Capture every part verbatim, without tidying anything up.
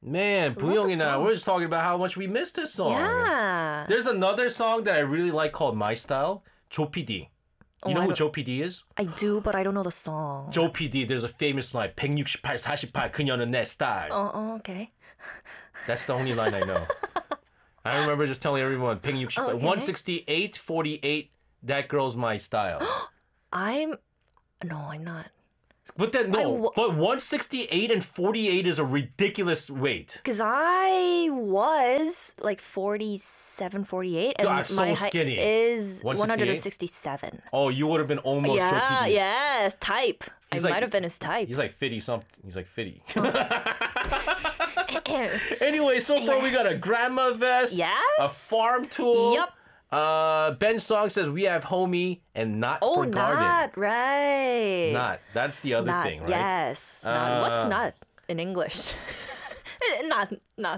Man, the Buyong and I, song. we're just talking about how much we missed this song. Yeah. There's another song that I really like called My Style, Joe P D. You Oh, know I who don't- Joe P D is? I do, but I don't know the song. Joe P D, there's a famous line, 백육십팔, 사십팔, 그녀는 내 스타일. Oh, oh, okay. That's the only line I know. I remember just telling everyone, 백육십팔, Okay. one sixty-eight, forty-eight, that girl's my style. I'm... No, I'm not. But then, no, I wa- but one sixty-eight and forty-eight is a ridiculous weight. Because I was like forty-seven, forty-eight, and God, so my height skinny. is one sixty-eight? one sixty-seven. Oh, you would have been almost Joe Yeah, P D's. yes, type. He's I like- might have been his type. He's like fifty something. He's like fifty. Anyway, so far we got a grandma vest, Yes. a farm tool. Yep. Uh, Ben Song says we have homie and not Oh, for garden. not, right. Not. That's the other Not, thing, right? Yes. Not. What's Uh, not in English? not, not.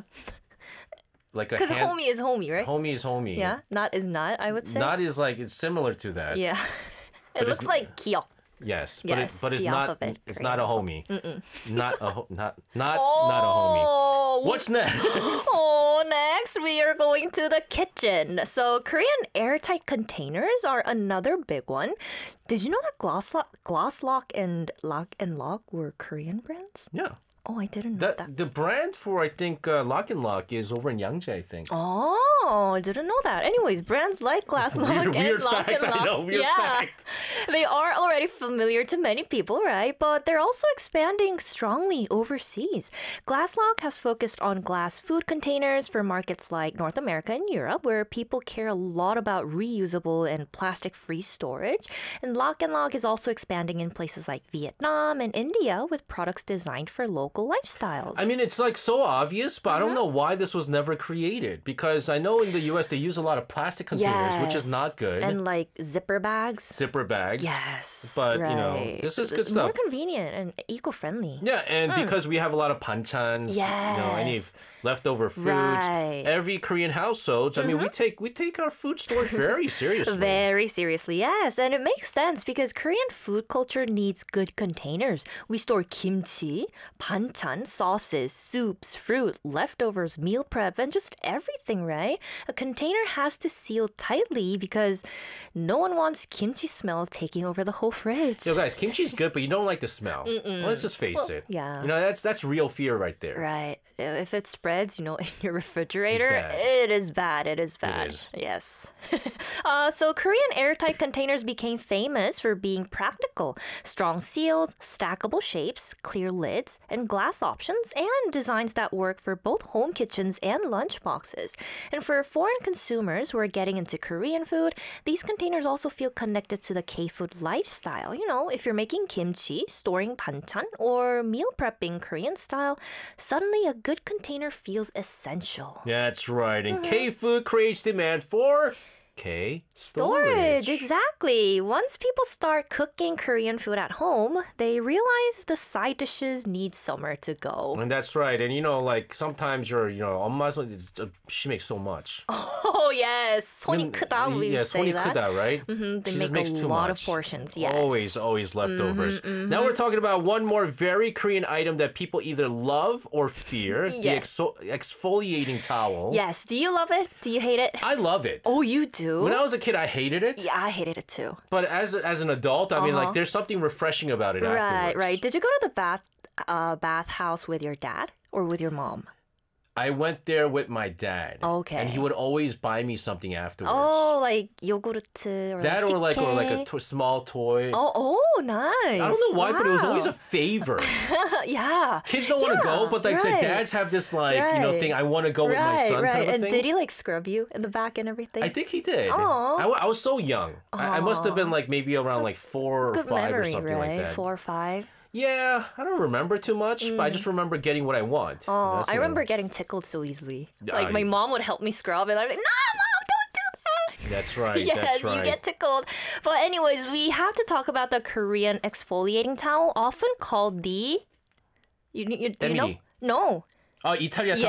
Like a Because hand- homie is homie, right? homie is homie. Yeah. Not is not, I would say. Not is like it's similar to that. Yeah. it it's looks n- like kiok. Yes, but Yes, it, but it's the not. alphabet, It's Korean not a homie. Not a ho- not not not a homie. Oh, What's next? Oh, next we are going to the kitchen. So Korean airtight containers are another big one. Did you know that Glasslock, Glasslock and Lock and Lock were Korean brands? Yeah. Oh, I didn't know That, that. the brand for I think uh, Lock and Lock is over in Yangjae, I think. Oh, I didn't know that. Anyways, brands like Glasslock Weird- and weird Lock fact, and I Lock, know, weird yeah, fact. they are already familiar to many people, right? But they're also expanding strongly overseas. Glasslock has focused on glass food containers for markets like North America and Europe, where people care a lot about reusable and plastic-free storage. And Lock and Lock is also expanding in places like Vietnam and India with products designed for local lifestyles. I mean, it's like so obvious, but I Uh-huh. don't know why this was never created. Because I know in the U S they use a lot of plastic containers, which is Yes. not good. And like zipper bags. Zipper bags. Yes. But, you know, right. this is good It's stuff. More convenient and eco-friendly. Yeah, and because we have a lot of banchans, you know, any Yes. leftover foods, Right. Mm-hmm. every Korean households. I mean, we take we take our food storage very seriously. Very seriously, yes. And it makes sense because Korean food culture needs good containers. We store kimchi, banchan, sauces, soups, fruit, leftovers, meal prep, and just everything, right? A container has to seal tightly because no one wants kimchi smell taking over the whole fridge. Yo, guys, kimchi's good, but you don't like the smell. Let's just face it. yeah. You know, that's that's real fear right there. Right. If it spreads, you know, in your refrigerator, bad. it is bad. It is bad. is. Yes. uh, so Korean airtight containers became famous for being practical. Strong seals, stackable shapes, clear lids, and glass options, and designs that work for both home kitchens and lunch boxes. And for foreign consumers who are getting into Korean food, these containers also feel connected to the K-food lifestyle. You know, if you're making kimchi, storing banchan, or meal prepping Korean style, suddenly a good container feels essential. That's right. Mm-hmm. And K food creates demand for K storage. Storage, exactly. Once people start cooking Korean food at home, they realize the side dishes need somewhere to go. And that's right. And you know, like sometimes you're, you know, 엄마 손, it's- uh, she makes so much. Oh, yes. 손이 크다, we yeah, say 손이 that. 크다, right? Mhm, they She make just makes a too lot of much. portions, yes. Always, always leftovers. Now we're talking about one more very Korean item that people either love or fear: the Yes. exo- exfoliating towel. Yes. Do you love it? Do you hate it? I love it. Oh, you do? When I was a kid, I hated it. Yeah, I hated it too. But as as an adult, I mean, Uh-huh. like, there's something refreshing about it Right, afterwards. right. Did you go to the bath uh, bathhouse with your dad or with your mom? I went there with my dad. Okay. And he would always buy me something afterwards. Oh, like yogurt or that like or like or like a 식혜? to- small toy. Oh, oh, nice. I don't know why, but it was Wow. always a favor. yeah. Kids don't want to go, Yeah, but like right. the dads have this like you know Right. thing. I want to go with my Right, son right. kind of a And thing. did he like scrub you in the back and everything? I think he did. Aw. I, w- I was so young. I, I must have been like maybe around like four or Good five memory, or something right? like that. Four or five. Yeah, I don't remember too much, but I just remember getting what I want. Oh, That's I what remember getting tickled so easily. Like Ah, my you- mom would help me scrub, and I'm like, "No, mom, don't do that." That's right. Yes, that's right. you get tickled. But anyways, we have to talk about the Korean exfoliating towel, often called the. You, you, do you know? Emily. No. Oh, Italia towel.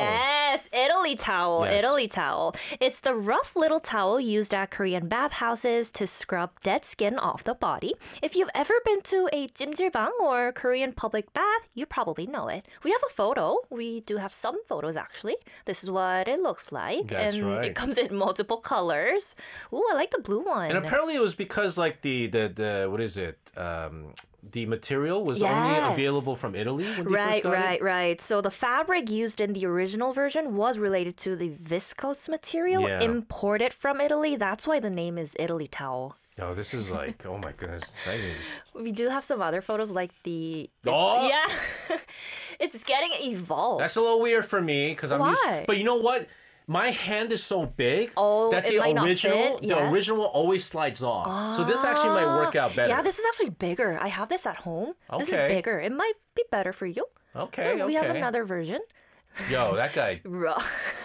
Yes, Italy towel, Yes. Italy towel. It's the rough little towel used at Korean bathhouses to scrub dead skin off the body. If you've ever been to a 찜질방 or Korean public bath, you probably know it. We have a photo. We do have some photos actually. This is what it looks like. That's and right. it comes in multiple colors. Ooh, I like the blue one. And apparently it was because like the the, the what is it? Um, the material was only Yes. available from Italy when they Right, first got right, it. right. So the fabric used in the original version was related to the viscose material Yeah. imported from Italy. That's why the name is Italy towel. Oh, this is like, oh my goodness. I mean, We do have some other photos like the. Oh! Yeah. It's getting evolved. that's a little weird for me because I'm used. Why? But you know what? My hand is so big Oh, that it the might not original, fit, the yes. original always slides off. So this actually might work out better. Yeah, this is actually bigger. I have this at home. This is Okay. bigger. It might be better for you. Okay, We have okay. another version. Yo, that guy. Ruh.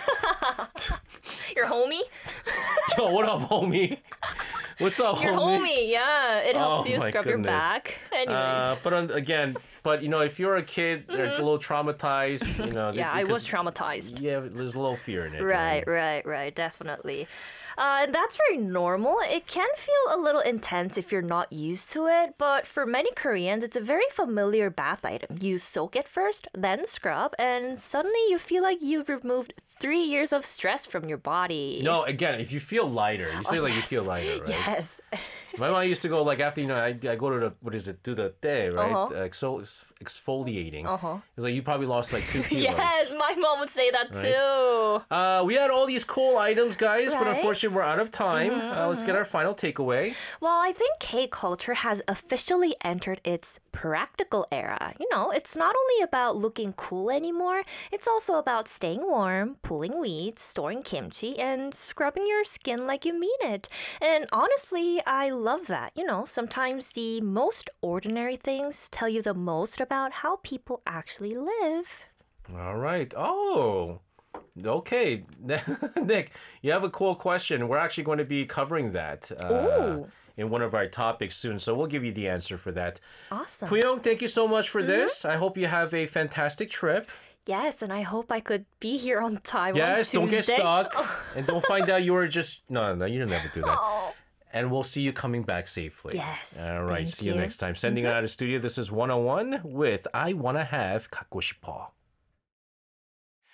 Your homie? Yo, what up, homie? What's up, Your homie? homie, yeah. It helps Oh, you my scrub your goodness. back. Anyways. Uh, but on, again, but you know, if you're a kid, you're a little traumatized. You know, Mm-hmm. yeah, I was traumatized. Yeah, there's a little fear in it. Right, right, right, definitely. Uh, and that's very normal. It can feel a little intense if you're not used to it, but for many Koreans, it's a very familiar bath item. You soak it first, then scrub, and suddenly you feel like you've removed three years of stress from your body. No, again, if you feel lighter, you say Oh, like you yes. feel lighter, right? Yes. My mom used to go like after you know I, I go to the what is it do the day right Uh-huh. uh, exfol- exfoliating. Uh-huh. It's like you probably lost like two kilos. Yes, my mom would say that Right. too. Uh, we had all these cool items, guys, but Right. unfortunately we're out of time. Uh, let's get our final takeaway. Well, I think K culture has officially entered its practical era. You know, it's not only about looking cool anymore, it's also about staying warm, pulling weeds, storing kimchi, and scrubbing your skin like you mean it. And honestly, I love that. You know, sometimes the most ordinary things tell you the most about how people actually live. All right. Oh. Okay, Nick, you have a cool question. We're actually going to be covering that uh, Ooh. in one of our topics soon, so we'll give you the answer for that. Awesome. Kuyong, thank you so much for this. I hope you have a fantastic trip. Yes, and I hope I could be here on time. Yes, on don't get Tuesday. stuck, and don't find out you were just no, no, you didn't ever do that. Oh. And we'll see you coming back safely. Yes, All right. thank See you you. next time. Sending out of the studio. This is one oh one with I Wanna Have 갖고 싶어.